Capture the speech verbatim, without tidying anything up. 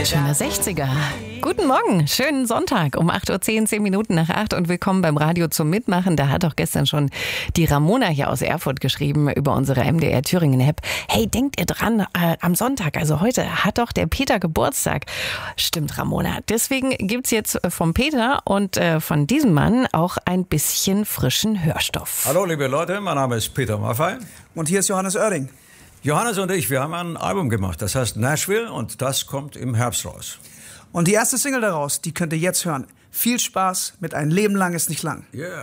Schöne sechziger. Guten Morgen, schönen Sonntag um acht Uhr zehn, zehn Minuten nach acht und willkommen beim Radio zum Mitmachen. Da hat doch gestern schon die Ramona hier aus Erfurt geschrieben über unsere M D R Thüringen-App. Hey, denkt ihr dran, äh, am Sonntag, also heute, hat doch der Peter Geburtstag. Stimmt, Ramona. Deswegen gibt's jetzt vom Peter und äh, von diesem Mann auch ein bisschen frischen Hörstoff. Hallo liebe Leute, mein Name ist Peter Maffay. Und hier ist Johannes Oerding. Johannes und ich, wir haben ein Album gemacht, das heißt Nashville und das kommt im Herbst raus. Und die erste Single daraus, die könnt ihr jetzt hören. Viel Spaß mit Ein Leben lang ist nicht lang. Yeah.